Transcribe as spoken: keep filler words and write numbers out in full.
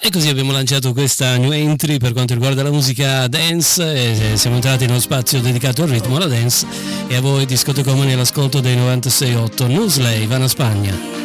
E così abbiamo lanciato questa new entry per quanto riguarda la musica dance, e siamo entrati nello spazio dedicato al ritmo, alla dance, e a voi discotecomani all'ascolto dei novantasei virgola otto. Nusley, Ivana Spagna.